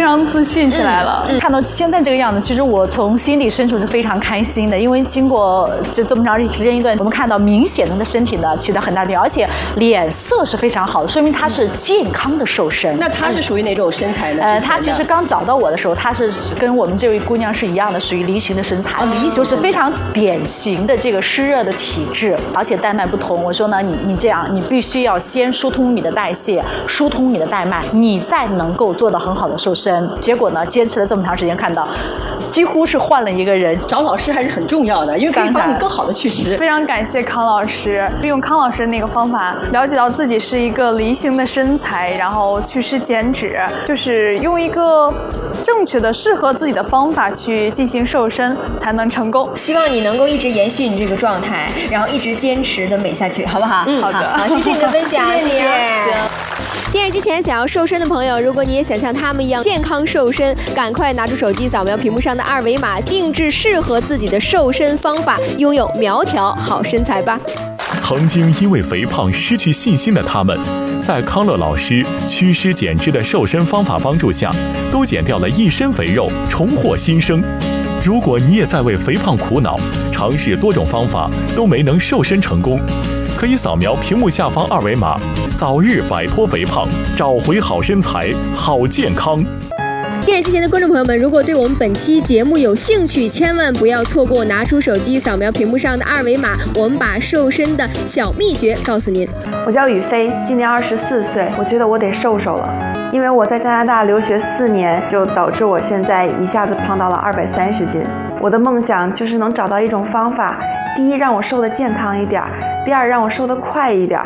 常自信起来了。看到现在这个样子，其实我从心里深处是非常开心的，因为经过这么长时间一段，我们看到明显的身体呢起到很大的，而且脸色是非常好的，说明他是健康的瘦身。 那他是属于哪种身材呢？ 他其实刚找到我的时候，他是跟我们这位姑娘是一样的，属于梨形的身材，就是非常典型的这个湿热的体质，而且带脉不同。我说呢，你这样，你必须要先疏通你的代谢，疏通你的带脉，你再能够做到很好的瘦身。结果呢，坚持了这么长时间，看到几乎是换了一个人。 找老师还是很重要的，因为可以帮你更好的去湿。 非常感谢康老师，用康老师那个方法了解到自己是一个梨形的身材，然后祛湿减脂，就是用一个正确的适合自己的方法去进行瘦身才能成功。 希望你能够一直延续你这个状态，然后一直坚持的美下去，好不好？ 好的， 好，谢谢你的分享， 谢谢你啊。 电视机前想要瘦身的朋友，如果你也想像他们一样健康瘦身，赶快拿出手机扫描屏幕上的二维码，定制适合自己的瘦身方法，拥有苗条好身材吧。 曾经因为肥胖失去信心的他们，在康乐老师祛湿减脂的瘦身方法帮助下，都减掉了一身肥肉，重获新生。如果你也在为肥胖苦恼，尝试多种方法都没能瘦身成功，可以扫描屏幕下方二维码，早日摆脱肥胖，找回好身材、好健康。 电视机前的观众朋友们，如果对我们本期节目有兴趣，千万不要错过，拿出手机扫描屏幕上的二维码，我们把瘦身的小秘诀告诉您。 我叫雨飞，今年24岁，我觉得我得瘦了，因为我在加拿大留学4年，就导致我现在一下子胖到了230斤。我的梦想就是能找到一种方法，第一让我瘦得健康一点，第二让我瘦得快一点。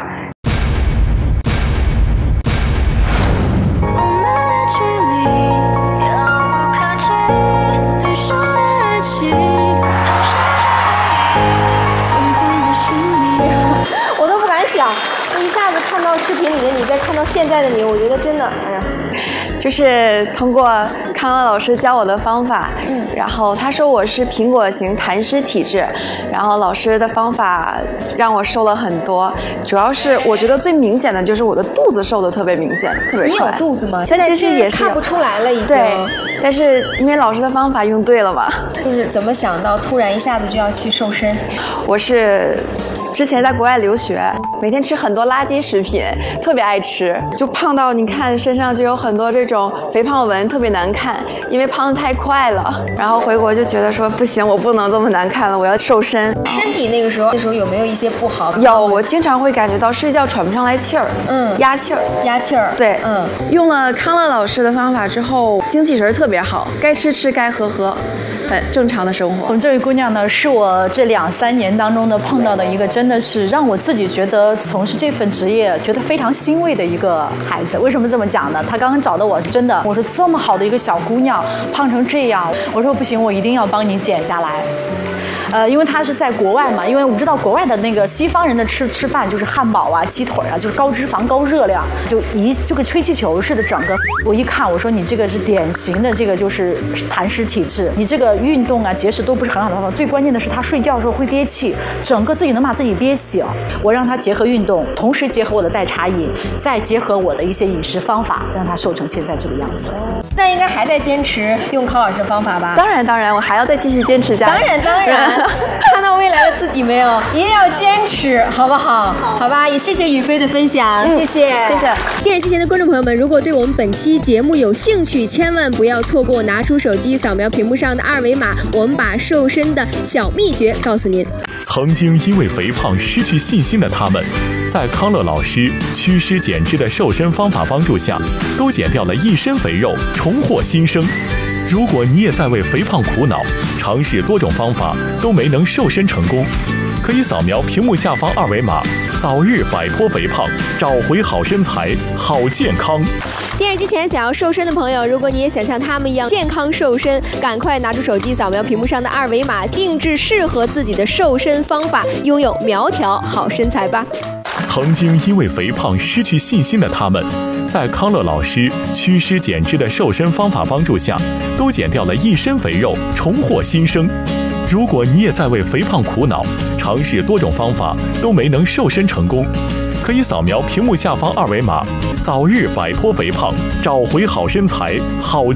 我都不敢想，一下子看到视频里的你，再看到现在的你，我觉得真的，哎呀， 就是通过康乐老师教我的方法，然后他说我是苹果型痰湿体质，然后老师的方法让我瘦了很多，主要是我觉得最明显的就是我的肚子瘦的特别明显，特别快。 你有肚子吗？ 现在其实也是看不出来了，已经。 对，但是因为老师的方法用对了嘛。 就是怎么想到突然一下子就要去瘦身？ 我是之前在国外留学，每天吃很多垃圾食品，特别爱吃，就胖到你看身上就有很多这种肥胖纹，特别难看，因为胖得太快了。然后回国就觉得说不行，我不能这么难看了，我要瘦身。 身体那时候有没有一些不好的？ 有，我经常会感觉到睡觉喘不上来气儿，压气儿。对，用了康乐老师的方法之后，精气神特别好，该吃吃，该喝喝。很正常的生活。 我们这位姑娘呢，是我这2、3年当中呢碰到的一个，真的是让我自己觉得从事这份职业觉得非常欣慰的一个孩子。为什么这么讲呢？她刚刚找到我，真的，我说这么好的一个小姑娘胖成这样，我说不行，我一定要帮你减下来。因为他是在国外嘛，因为我们知道国外的那个西方人的吃饭就是汉堡啊、鸡腿啊，就是高脂肪、高热量，就跟吹气球似的。整个我一看，我说你这个是典型的这个就是痰湿体质，你这个运动啊、节食都不是很好的方法。最关键的是他睡觉的时候会憋气，整个自己能把自己憋醒。我让他结合运动，同时结合我的代茶饮，再结合我的一些饮食方法，让他瘦成现在这个样子。 那应该还在坚持用康老师的方法吧？ 当然，我还要再继续坚持下来。当然。看到未来的自己没有？一定要坚持，好不好？好吧，也谢谢雨飞的分享，谢谢。电视机前的观众朋友们，如果对我们本期节目有兴趣，千万不要错过，拿出手机扫描屏幕上的二维码，我们把瘦身的小秘诀告诉您。 曾经因为肥胖失去信心的他们，在康乐老师祛湿减脂的瘦身方法帮助下，都减掉了一身肥肉，重获新生。如果你也在为肥胖苦恼，尝试多种方法都没能瘦身成功，可以扫描屏幕下方二维码，早日摆脱肥胖，找回好身材、好健康。 电视机前想要瘦身的朋友，如果你也想像他们一样健康瘦身，赶快拿出手机扫描屏幕上的二维码，定制适合自己的瘦身方法，拥有苗条好身材吧。 曾经因为肥胖失去信心的他们，在康乐老师祛湿减脂的瘦身方法帮助下，都减掉了一身肥肉，重获新生。如果你也在为肥胖苦恼，尝试多种方法都没能瘦身成功，可以扫描屏幕下方二维码，早日摆脱肥胖，找回好身材、好